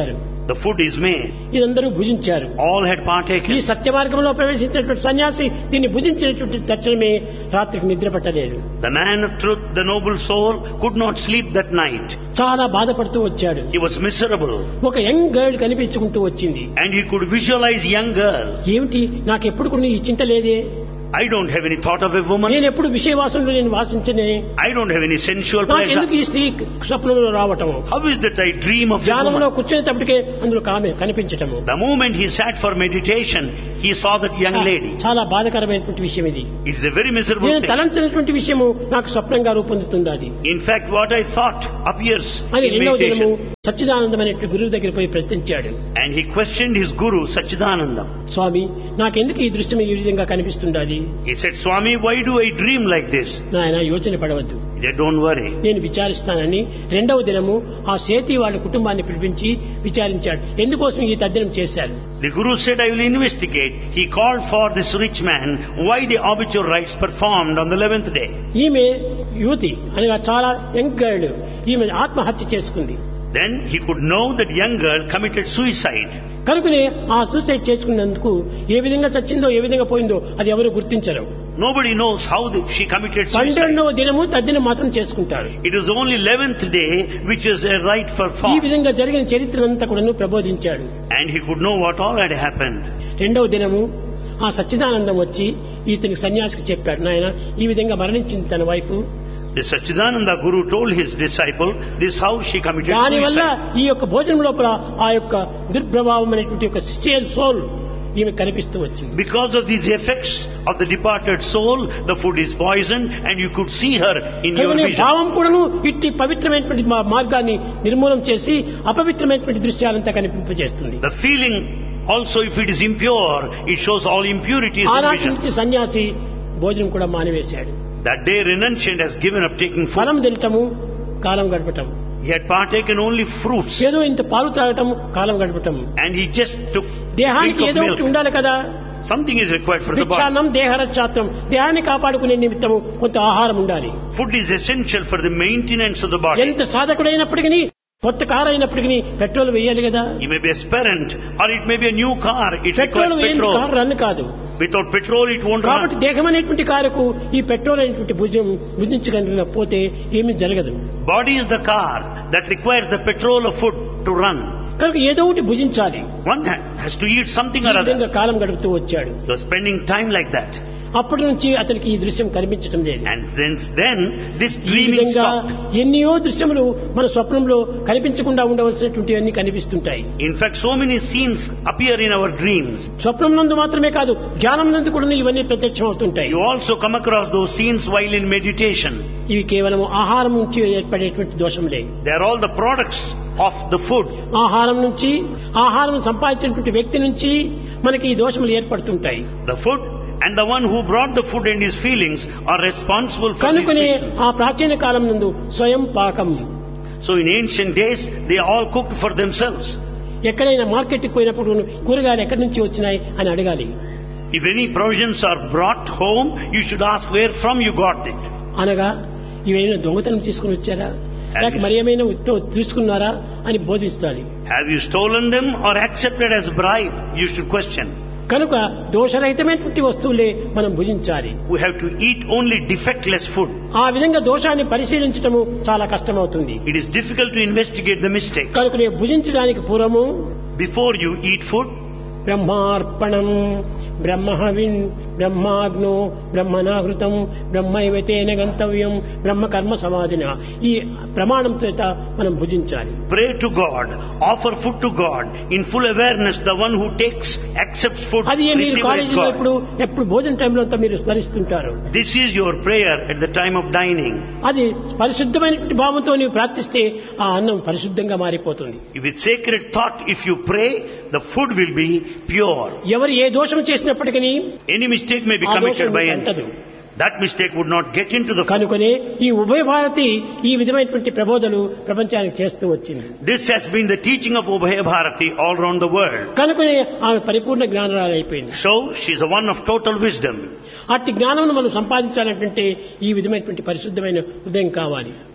The food is made. ఇదందరూ భుజించారు. All had partaken. ఈ సత్య మార్గంలో ప్రవేశించినటువంటి సన్యాసి దీన్ని భుజించినటువంటి తక్షణమే రాత్రికి నిద్ర పట్టలేదు. The man of truth, the noble soul, could not sleep that night. చాలా బాధపడుతూ వచ్చాడు. He was miserable. ఒక యంగ్ గర్ల్ కనిపించుకుంటూ వచ్చింది. And he could visualize young girl. ఏమిటి నాకు ఎప్పుడు కూడా ఈ చింత లేదే, I don't have any thought of a woman. నేను ఎప్పుడు విషయవాసనలో నేను వాసించనే, I don't have any sensual నాకు pleasure. ఎందుకు ఈ స్త్రీ స్వప్నంలో రావటం, How is that I dream of a ధ్యానంలో woman? కూర్చునేటప్పటికే అందులో ఆమె కనిపించటము. The moment he sat for meditation, he saw that young lady. చాలా బాధకరమైనటువంటి విషయం ఇది. It is a very miserable నేను thing. తలంచినటువంటి విషయము నాకు స్వప్నంగా రూపొందుతుంది అది In fact, what I thought appears అని in రెండవ దినము meditation. సచ్చిదానందమైనటువంటి గురువు దగ్గర పోయి ప్రశ్నించాడు. And he questioned his guru, Sachidanandam. స్వామి నాకెందుకు ఈ దృశ్యం ఈ విధంగా కనిపిస్తుండాలి? He said, Swami, why do I dream like this? నాయన యోచన పడవద్దు, He said, don't worry. నేను విచారిస్తానని రెండవ దినము ఆ సేతి వాళ్ళ కుటుంబాన్ని పిలిపించి విచారించాడు. ఎందుకోసం ఈ తద్దినం చేశారు? The guru said, I will investigate. He called for this rich man, why the obituary rites performed on the 11th day. ఈమె యువతి అనగా చాలా యంగ్ గర్ల్, ఈమె ఆత్మహత్య చేసుకుంది. Then he could know that young girl committed suicide. కనుకనే ఆ సూసైడ్ చేసుకున్నందుకు ఏ విధంగా చచ్చిందో ఏ విధంగా పోయిందో అది ఎవరు గుర్తించరు. Nobody knows how she committed suicide. 12వ దినము తద్దినం మాత్రం చేసుకుంటారు. It was only 11th day which is a rite ఈ performed. విధంగా జరిగిన చరిత్రనంతా కూడా ప్రబోధించాడు. And he could know what all had happened. రెండవ దినము ఆ సచ్చిదానందం వచ్చి ఇతనికి సన్యాసికి చెప్పాడు, నాయన ఈ విధంగా మరణించింది తన wife. The Sachidananda Guru told his disciple, this is how she committed దానివల్ల suicide. ఈ యొక్క భోజనం లోపల ఆ యొక్క దుర్ప్రభావం అనేటువంటి ఒక సోల్ ఈమె కనిపిస్తూ వచ్చింది. Because of these effects of the departed soul, the food is poisoned and you could see her in your vision. భావం కూడాను ఇట్టి పవిత్రమైనటువంటి మార్గాన్ని నిర్మూలన చేసి అపవిత్రమైనటువంటి దృశ్యాలంతా కనిపింపజేస్తుంది. The feeling also, if it is impure, it shows all impurities in ఆనాటి vision. నుంచి సన్యాసి భోజనం కూడా మానివేశాడు. That day renunciant has given up taking food. ఫలం తినటము, కాలం గడపటం, He had partaken only fruits ఏదో ఇంత పాలు త్రాగటం, కాలం గడపటం. and he just took దేహానికి drink ఏదో of ఒకటి milk. ఉండాలి కదా. Something is required for the body. భిక్షాన్నం దేహరక్షాత్రం, దేహాన్ని కాపాడుకునే నిమిత్తము కొంత ఆహారం ఉండాలి. Food is essential for the maintenance of the body. ఎంత సాధకుడైనప్పటికీ కొత్త కారు అయినప్పటికీ పెట్రోల్ వేయాలి కదా. He may be aspirant or it may be a new car. It petrol requires వేయని petrol. కారు రన్ కాదు. Without petrol it won't కాబట్టి run. దేహం అనేటువంటి కారుకు ఈ పెట్రోల్ అనేటువంటి భుజించగలిగినపోతే ఏమీ జరగదు. Body is the car that requires the petrol of food to run. కనుక ఏదో ఒకటి భుజించాలి. One has to eat something ఈ or other. విధంగా కాలం గడుపుతూ వచ్చాడు. So spending time like that. అప్పటి నుంచి అతనికి ఈ దృశ్యం కనిపించడం లేదు. And then this ఈ dreaming విధంగా stopped. ఎన్నో దృశ్యములు మన స్వప్నంలో కనిపించకుండా ఉండవలసినటువంటివన్నీ కనిపిస్తుంటాయి. In fact, so many scenes appear in our dreams. స్వప్నం నందు మాత్రమే కాదు, జ్ఞానం నందు కూడా ఇవన్నీ ప్రత్యక్షం అవుతుంటాయి. You also come across those scenes while in meditation. ఇవి కేవలం ఆహారం నుంచి ఏర్పడేటువంటి దోషములే. They are all the products of the food. ఆహారం నుంచి, ఆహారం సంపాదించినటువంటి వ్యక్తి నుంచి మనకి ఈ దోషములు ఏర్పడుతుంటాయి. The food and the one who brought the food and his feelings are responsible for these కనుకనే visions. ఆ ప్రాచీన కాలం నందు స్వయం పాకం. So in ancient days, they all cooked for themselves. ఎక్కడైనా మార్కెట్కి పోయినప్పుడు కూరగాయలు ఎక్కడి నుంచి వచ్చినాయి అని అడగాలి. If any provisions are brought home, you should ask where from you got it. అనగా ఇవేమైనా దొంగతనం తీసుకుని వచ్చారా, లేక మరి ఏమైనా తీసుకున్నారా అని బోధిస్తాలి. Have you stolen them or accepted as bribe? You should question. కనుక దోషరహితమైనటువంటి వస్తువులే మనం భుజించాలి. We have to eat only defectless food. ఆ విధంగా దోషాన్ని పరిశీలించటము చాలా కష్టమవుతుంది. It is difficult to investigate the mistakes. కనుక భుజించడానికి పూర్వము Before you eat food, బ్రహ్మార్పణం, బ్రహ్మహవిన్, బ్రహ్మాగ్నో, బ్రహ్మనాహృతం, బ్రహ్మైవతేన గంతవ్యం, బ్రహ్మకర్మ సమాధిన, ఈ ప్రమాణం చేత మనం భుజించాలి. pray to God, offer food to God in full awareness. The one who accepts food, అది మీరు receives కాలేజీలో God. ఎప్పుడు భోజన టైంలో అంతా మీరు స్మరిస్తుంటారు. This is your prayer at the time of dining. అది పరిశుద్ధమైనటువంటి భావంతో నీవు ప్రార్థిస్తే ఆ అన్నం పరిశుద్ధంగా మారిపోతుంది. With sacred thought, if you pray, the food will be pure. ఎవరు ఏ దోషం చేసినప్పటికీ Any mistake may be ఆ committed దోషం by అంటదు. any. That mistake would not get into the food. కనుకనే ఈ ఉభయ భారతి ఈ విధమైనటువంటి ప్రబోధలు ప్రపంచానికి చేస్తూ వచ్చింది. This has been the teaching of Ubhaya Bharati all around the world. కనుకనే ఆమె పరిపూర్ణ జ్ఞానరాలు అయిపోయింది. So, she is a one of total wisdom. అట్టి జ్ఞానం మనం సంపాదించాలంటే ఈ విధమైనటువంటి పరిశుద్ధమైన హృదయం కావాలి.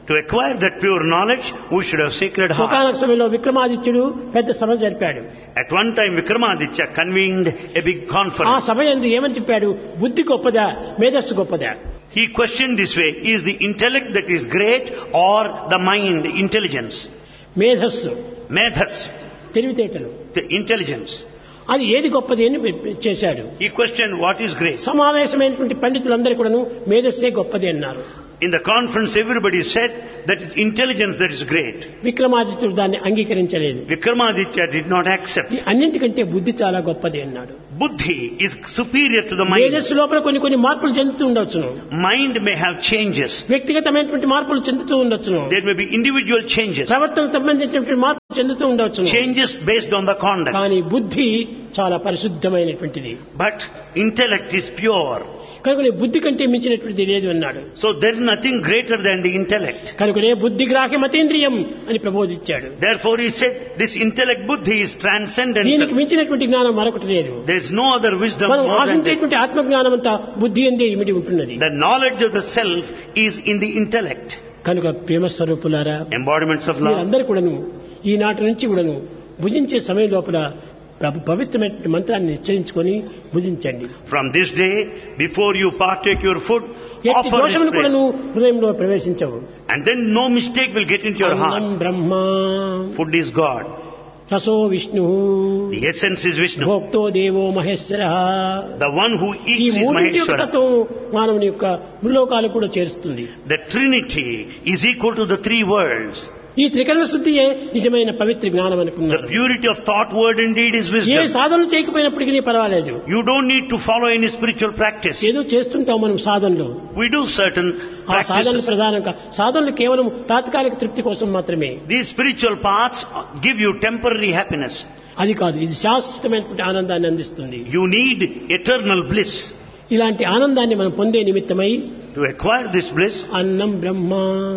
To acquire that pure knowledge, we should have sacred heart. ఒకనొక సమయంలో విక్రమాదిత్యుడు పెద్ద సభ జరిపాడు. At one time, Vikramaditya convened a big ఆ conference. సభ యందు ఏమని చెప్పాడు? బుద్ధి గొప్పదా, మేధస్సు గొప్పదా? He questioned this way, is the intellect that is great or the mind, intelligence? మేధస్సు, Medhas, తెలివితేటలు, the intelligence. అది ఏది గొప్పది అని చేశాడు. He questioned what is great. సమావేశమైనటువంటి పండితులందరూ కూడాను మేధస్సే గొప్పది అన్నారు. In the conference, everybody said that it's intelligence that is great. విక్రమాదిత్యుడు దాన్ని అంగీకరించలేదు. Vikramaditya did not accept. ఈ అన్నింటికంటే బుద్ధి చాలా గొప్పది అన్నాడు. Buddhi is superior to the mind. మేధస్సు లోపల కొన్ని మార్పులు చెందుతూ ఉండొచ్చును. Mind may have changes. వ్యక్తిగతమైనటువంటి మార్పులు చెందుతూ ఉండొచ్చును. There may be individual changes. ప్రవర్తనకు సంబంధించినటువంటి మార్పులు చెందుతూ ఉండొచ్చును. Changes based on the conduct. కానీ బుద్ధి చాలా పరిశుద్ధమైనటువంటిది. But intellect is pure. కనుకనే బుద్ధి కంటే మించినటువంటిది లేదు అన్నాడు. So there is nothing greater than the intellect. కనుకనే బుద్ధి గ్రాహ్యమతేంద్రియం అని ప్రబోధించాడు. Therefore he said this intellect buddhi is దీనికి transcendental. మించినటువంటి జ్ఞానం మరొకటి లేదు. There is no other wisdom మనం more than this. ఆశించేటువంటి ఆత్మజ్ఞానం అంతా బుద్ధి అందే ఇమిడి ఉంటున్నది. The knowledge of the self is in the intellect. కనుక ప్రేమ స్వరూపులారా, Embodiments of love. మీరందరూ కూడాను ఈనాటి నుంచి కూడాను భుజించే సమయం లోపల పవిత్రమైన మంత్రాన్ని నిశ్చయించుకొని భుజించండి. From this day, before you partake your food, ఎట్టి offer this దోషములు prayer. కూడాను హృదయంలో ప్రవేశించవు. And then no mistake will get into your అన్నం heart. Brahma, Food is God. రసో Vishnu, The essence is Vishnu. భోక్తో దేవో మహేశ్వర. The one who ఈ eats is మూడింటి యొక్క Maheshwara. తత్వం మానవుని యొక్క ముల్లోకాలు కూడా చేరుస్తుంది. The Trinity is equal to the three worlds. ఈ త్రికరణ శుద్ధియే నిజమైన పవిత్ర జ్ఞానం The అనుకున్నారు. purity of thought, word and deed is A wisdom. సాధనలు చేయకపోయినప్పటికీ పర్వాలేదు. You don't need to follow any spiritual practice. ఏదో చేస్తుంటాం మనం సాధనలు. We do certain ఆ సాధనలు practices. ప్రధానంగా సాధనలు కేవలం తాత్కాలిక తృప్తి కోసం మాత్రమే. These spiritual paths give you temporary happiness. అది కాదు, ఇది శాశ్వతమైనటువంటి ఆనందాన్ని అందిస్తుంది. You need eternal bliss. ఇలాంటి ఆనందాన్ని మనం పొందే నిమిత్తమై To acquire this bliss, అన్నం బ్రహ్మ,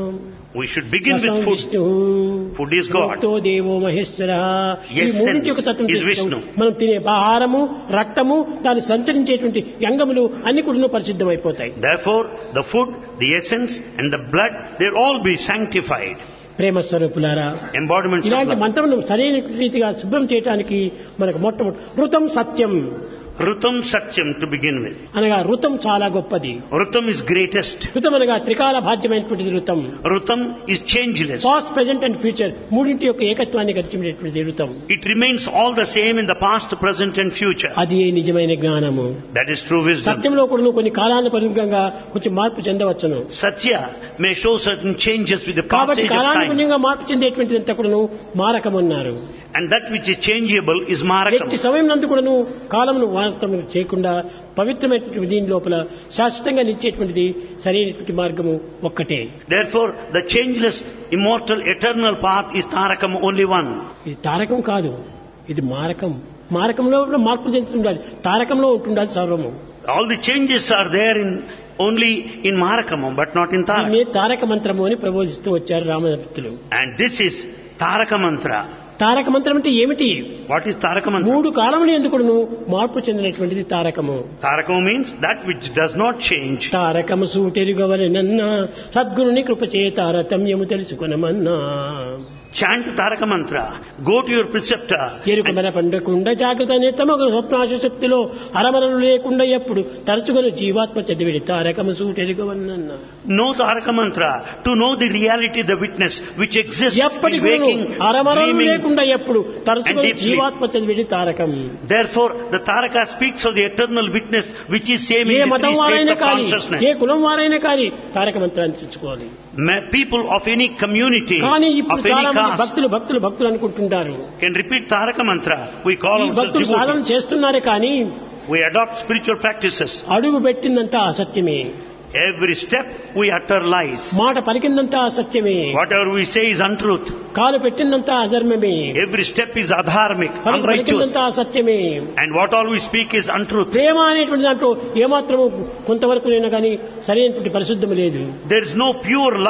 we should begin రసం with food. Vishnu, Food is God. భోక్తో దేవో మహేశ్వర. ఈ Essence మూడింటి యొక్క తత్వం is తెలుసుకోవడం. Vishnu. మనం తినే ఆహారము, రక్తము, దాన్ని సంచరించేటువంటి అంగములు అన్ని కూడా పరిశుద్ధమైపోతాయి. Therefore, the food, the essence and the blood, they'll all be sanctified. ప్రేమ స్వరూపులారా, Embodiments of ఇలాంటి love. మంత్రమును సరైన రీతిగా శుభ్రం చేయడానికి మనకు మొట్టమొదటి ఋతం సత్యం Rutam Satyam to begin with. అనగా ఋతం చాలా గొప్పది. Rutam is greatest. ఋతం అనగా త్రికాల భాగ్యమైనటువంటిది ఋతం. Rutam is changeless. Past, present and future మూడింటి యొక్క ఏకత్వాన్ని గడిచినటువంటిది ఋతం. It remains all the same in the past, present and future. అది నిజమైన జ్ఞానము. That is true wisdom. సత్యంలో కూడా కొన్ని కాలానుగుణంగా కొంచెం మార్పు చెందవచ్చును. Satya may show certain changes with the కాబట్టి passage of time. కాలానుగుణంగా మార్పు చెందేటువంటిది అంతా కూడాను మారకం అన్నారు. And that which is changeable is marakam. ఎట్టి సమయం నందు కూడాను కాలమును వార్తం చేయకుండా పవిత్రమైనటువంటి దీని లోపల శాశ్వతంగా నిలిచేటువంటిది సరైనటువంటి మార్గము ఒక్కటే. Therefore, the changeless, immortal, eternal path is tarakam, only one. ఇది తారకం కాదు, ఇది మారకం. మారకంలో మార్పులు చెందుతుండాలి, తారకంలో ఉంటుండాలి సర్వము. All the changes are there only in marakam, but not in tarakam. దీన్ని తారక మంత్రము అని ప్రబోధిస్తూ వచ్చారు రామభక్తులు. And this is Taraka Mantra. తారక మంత్రం అంటే ఏమిటి? What is Taraka Mantra? మూడు కాలములు ఎందుకును మార్పు చెందినటువంటిది తారకము. Tarakam means that which does not change. తారకము సూటెరుగవలెనన్నా సద్గురుని కృపచే తారతమ్యము తెలుసుకొనమన్నా. Chant Taraka Mantra. Go to your preceptor. ఎరుకమన పండకుండా జాగ్రత్తనే తమకు స్వప్నాశ శక్తిలో అరమరలు లేకుండా ఎప్పుడు తరచుకొని జీవాత్మ చదివిడి తారకము సూటెరుగవలెనన్నా. Know Taraka Mantra to know the reality, the witness which exists in ఎప్పటికీ waking, అరమరలు dreaming. లేకుండా ఎప్పుడు తరచుకొని deeply. జీవాత్మ చదివిడి Tarakam. Therefore, the Taraka speaks of the eternal witness which is same A in the మతం three states వారైనా of కానీ, consciousness. ఏ కులం వారైనా కానీ తారక మంత్రాన్ని తెచ్చుకోవాలి. People of any community, కానీ ఇప్పుడు of any చాలా మంది caste, భక్తులు అనుకుంటుంటారు. can repeat Taraka Mantra. We call ఈ ourselves భక్తులు సాధన devotees. చేస్తున్నారే కానీ We adopt spiritual practices. అడుగు పెట్టిందంతా అసత్యమే. Every step we utter lies. మాట పలికిందంతా అసత్యమే. Whatever we say is untruth. కాలు పెట్టిందంతా అధర్మమే. Every step is adharmic, unrighteous. పలికిందంతా అసత్యమే. And what all we speak is untruth. ప్రేమ అనేటువంటి దాంట్లో ఏమాత్రము కొంతవరకు నేను కానీ సరైనటువంటి పరిశుద్ధము లేదు. There is no pure love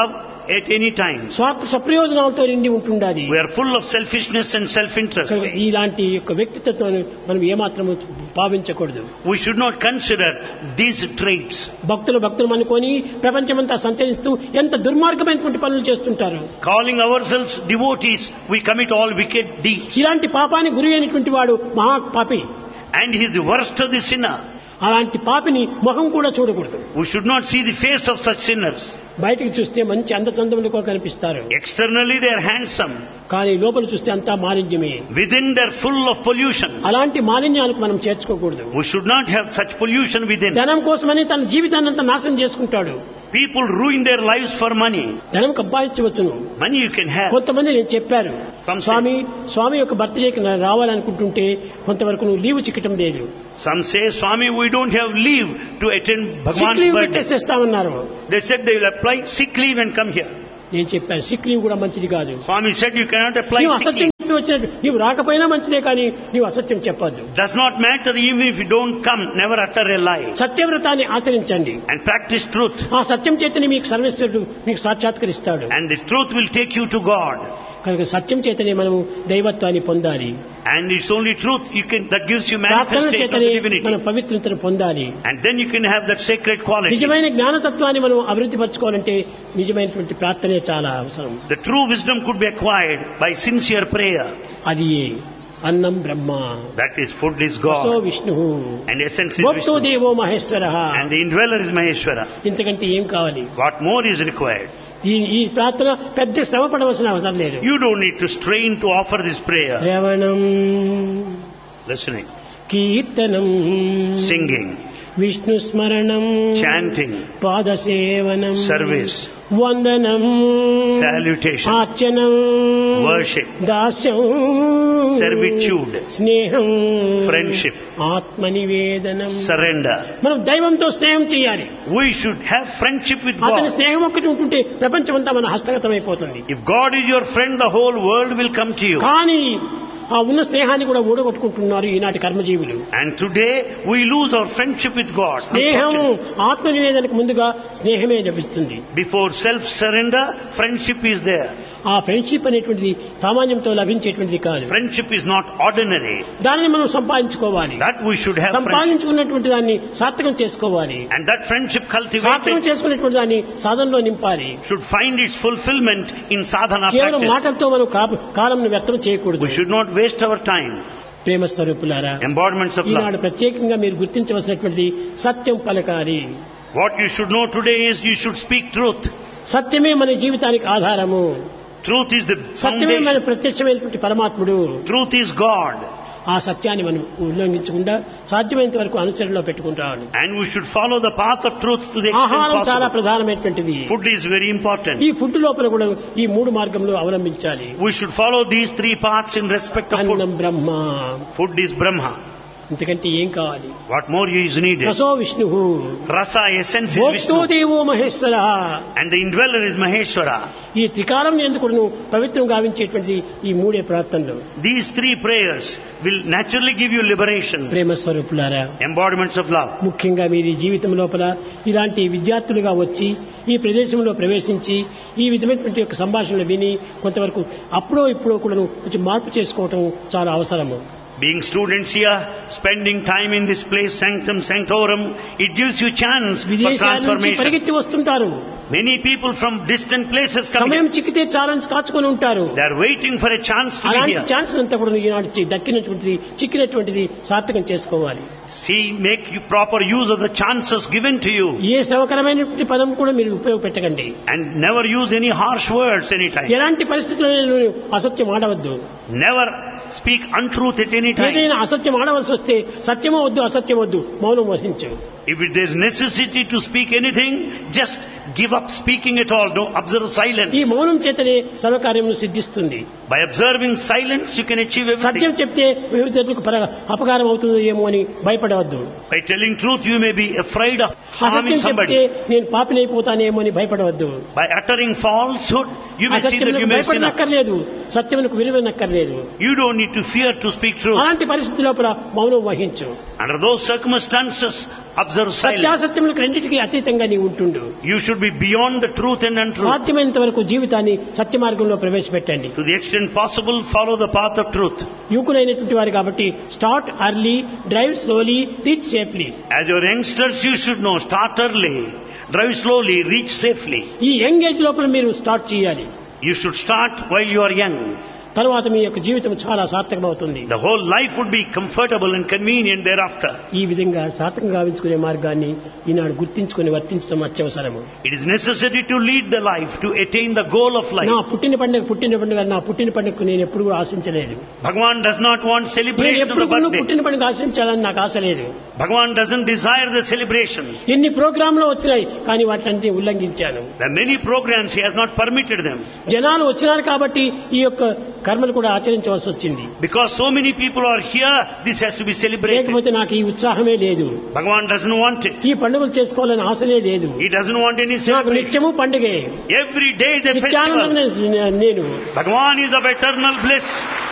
at any time. స్వార్థ సప్రయోజనాలతో నిండి ఉంటుండాలి. We are full of selfishness and self-interest. ఇలాంటి యొక్క వ్యక్తిత్వాన్ని మనం ఏమాత్రము భావించకూడదు. We should not consider these traits. భక్తులు అనుకొని ప్రపంచమంతా సంచరిస్తూ ఎంత దుర్మార్గమైనటువంటి పనులు చేస్తుంటారు. Calling ourselves devotees, we commit all wicked deeds. ఇలాంటి పాపానికి గురి అయినటువంటి వాడు మహాపాపి. And he is the worst of the sinner. అలాంటి పాపిని ముఖం కూడా చూడకూడదు. We should not see the face of such sinners. బయటికి చూస్తే మంచి అందచందములుగా కనిపిస్తారు. Externally they are handsome. కానీ లోపల చూస్తే అంతా మాలిన్యమే. Within they are full of pollution. అలాంటి మాలిన్యాలకు మనం చేర్చుకోకూడదు. We should not have such pollution within. ధనం కోసమని తన జీవితాన్ని అంతా నాశనం చేసుకుంటాడు. People ruin their lives for money. ధనం సంపాదించవచ్చును. Money you can have. కొంతమంది నేను చెప్పారు, స్వామి యొక్క బర్త్డేకి రావాలనుకుంటుంటే కొంతవరకు నువ్వు లీవ్ చిక్కటం లేదు. Some say, Swami, we don't have leave to attend Bhagwan's leave birthday. పెట్టేసేస్తామన్నారు. They said they will apply sick leave and come here. నేను చెప్పాను సిక్ లీవ్ కూడా మంచిది కాదు. Swami said you cannot apply నీవు sick అసత్యం leave. చెప్పి వచ్చినట్టు నీవు రాకపోయినా మంచిదే, కానీ నీవు అసత్యం చెప్పద్దు. Does not matter even if you don't come, never utter a lie. సత్యవ్రతాన్ని ఆచరించండి. And practice truth. ఆ సత్యం చేతనే మీకు సర్వేశ్వరుడు మీకు సాక్షాత్కరిస్తాడు. And the truth will take you to God. కనుక సత్యం చేతనే మనము దైవత్వాన్ని పొందాలి. And it's only truth that gives you ప్రార్థన manifestation of చేతనే the divinity. మనం పవిత్రతను పొందాలి. And then you can have that sacred quality. నిజమైన జ్ఞానతత్వాన్ని మనం అభివృద్ధి పరచుకోవాలంటే నిజమైనటువంటి ప్రార్థనే చాలా అవసరం. The true wisdom could be acquired by sincere prayer. అది అన్నం బ్రహ్మ, That is, food is so God. Vishnu, And essence is భక్తో Vishnu. దేవో Maheshwara. And the indweller is Maheshwara. ఇంతకంటే ఏం కావాలి? What more is required? ఈ ప్రార్థన పెద్ద శ్రమ పడవలసిన అవసరం లేదు. You don't need to strain to offer this prayer. శ్రవణం, Listening, కీర్తనం, singing, విష్ణు స్మరణం, chanting, పాదసేవనం, service, వందనం, salutation, అర్చనం, worship, దాస్యం, servitude, స్నేహం, friendship, ఆత్మనివేదనం. surrender. మనం దైవంతో స్నేహం చేయాలి. We should have friendship with అతని God. స్నేహం ఒక్కటి ఉంటుంటే ప్రపంచమంతా మన హస్తగతం అయిపోతుంది. If God is your friend, the whole world will come to you. కానీ ఆ ఉన్న స్నేహాన్ని కూడా ఊడగొట్టుకుంటున్నారు ఈనాటి కర్మజీవులు. And today we lose our friendship with God. స్నేహం Unfortunately. ఆత్మనివేదనకు ముందుగా స్నేహమే లభిస్తుంది. Before self-surrender, friendship is there. ఆ ఫ్రెండ్షిప్ అనేటువంటిది సామాన్యంతో లభించేటువంటిది కాదు. Friendship is not ordinary. దానిని మనం సంపాదించుకోవాలి. That we should have friendship. సంపాదించుకున్నటువంటి దాన్ని సార్థకం చేసుకోవాలి. And that friendship సార్థకం cultivated చేసుకున్నటువంటి దాన్ని సాధనలో నింపాలి. should find its fulfillment in sadhana కేవలం practice. మాటలతో మనం కాలంను వ్యర్థం చేయకూడదు. We should not waste our time. ప్రేమ స్వరూపులారా, Embodiments of ఈనాడు love. ప్రత్యేకంగా మీరు గుర్తించవలసినటువంటిది సత్యం పలకాలి. What you should know today is you should speak truth. సత్యమే మన జీవితానికి ఆధారము. Truth is the సత్యమే మన foundation. ప్రత్యక్షమైనటువంటి పరమాత్ముడు. Truth is God. ఆ సత్యాన్ని మనం ఉల్లంఘించకుండా సాధ్యమైనంత వరకు అనుసరణలో పెట్టుకుంటాము. And we should follow the path of truth to the extent ఆహారం చాలా possible. ప్రధానమైనటువంటిది. Food is very important. ఈ ఫుడ్ లోపల కూడా ఈ మూడు మార్గంలో అవలంబించాలి. We should follow these three paths in respect of food. అన్నం బ్రహ్మ, Food is Brahma. ఇంతకంటే ఏం కావాలి? What more is needed? రసో Vishnu, Rasa, essence is భోక్తో Vishnu. దేవో Maheshwara. And the indweller is Maheshwara. ఈ త్రికాలం ఎందుకు పవిత్రం గావించేటువంటి ఈ మూడే ప్రార్థనలు These three prayers will naturally give you liberation. ప్రేమ స్వరూపులారా, Embodiments of love. ముఖ్యంగా మీరు జీవితం లోపల ఇలాంటి విద్యార్థులుగా వచ్చి ఈ ప్రదేశంలో ప్రవేశించి ఈ విధమైనటువంటి యొక్క సంభాషణలు విని కొంతవరకు అప్పుడో ఇప్పుడో కూడా కొంచెం మార్పు చేసుకోవటం చాలా అవసరము. Being students here, spending time in this place, sanctum sanctorum, it gives you chance for విదేశాల నుంచి transformation. పరిగెత్తి వస్తుంటారు. Many people from distant places come సమయం here. చిక్కితే చాలని కాచుకొని ఉంటారు. They are waiting for a chance to be అలాంటి here. ఛాన్స్ అంతా కూడా ఈనాడు దక్కినటువంటిది చిక్కినటువంటిది సార్థకం చేసుకోవాలి. See, make you proper use of the chances given to you. ఏ శ్రమకరమైనటువంటి పదం కూడా మీరు ఉపయోగపెట్టకండి. And never use any harsh words anytime. ఎలాంటి పరిస్థితుల్లో అసత్యం ఆడవద్దు. Never speak untruth at any time. ఏదైనా అసత్యం ఆడవలసి వస్తే సత్యమో వద్దు అసత్యం వద్దు, మౌనం వహించు. If there is necessity to speak anything, just give up speaking at all. No, observe silence. ఈ మౌనం చేతనే సర్వకార్యమును సిద్ధిస్తుంది. By observing silence, you can achieve everything. సత్యం చెప్తే వివిధకు అపకారం అవుతుందో ఏమో అని భయపడవద్దు. By telling truth, you may be afraid of harming అసత్యం చెప్తే somebody. నేను పాపినైపోతానేమో అని భయపడవద్దు. By uttering falsehood, you may see that you అసత్యములకు may sin. భయపడనక్కర్లేదు, సత్యములకు విలువనక్కర్లేదు. You don't need to fear to speak truth. అలాంటి పరిస్థితి లోపల మౌనం వహించు. Under those circumstances, Observe silence. సత్యాసత్యములకు రెండింటికి అతీతంగా నీవు ఉంటుండు. You should be beyond the truth and untruth. సాధ్యమైనంత వరకు జీవితాన్ని సత్య మార్గంలో ప్రవేశపెట్టండి. To the extent possible, follow the path of truth. యువకులైనటువంటి వారు కాబట్టి start early, drive slowly, reach safely. As your youngsters, you should know, start early, drive slowly, reach safely. ఈ యంగ్ ఏజ్ లోపల మీరు స్టార్ట్ చేయాలి. You should start while you are young. తర్వాత మీ యొక్క జీవితం చాలా సార్థకమవుతుంది. The whole life would be comfortable and convenient thereafter. ఈ విధంగా సార్థకం గావించుకునే మార్గాన్ని ఈనాడు గుర్తించుకుని వర్తించడం అత్యవసరము. It is necessary to lead the life, to attain the goal of life. నా పుట్టిన పండుగకు నేను ఎప్పుడు కూడా ఆశించలేదు. Bhagavan does not want celebration of the birthday. పుట్టిన పండుగ ఆశించాలని నాకు ఆశ లేదు. Bhagavan doesn't desire the celebration. ఎన్ని ప్రోగ్రాంలు వచ్చినాయి కానీ వాటిని ఉల్లంఘించాను. There are many programs, he has not permitted them. జనాలు వచ్చినారు కాబట్టి ఈ యొక్క కర్మలు కూడా ఆచరించవలసి వచ్చింది. Because so many people are here, this has to be celebrated. లేకపోతే నాకు ఈ ఉత్సాహమే లేదు. Bhagavan doesn't want it. ఈ పండుగలు చేసుకోవాలని ఆశనే లేదు. He doesn't want any నాకు celebration. నిత్యము పండుగే. Every day is a నిత్యానందమే festival. నేను. Bhagavan is of eternal bliss.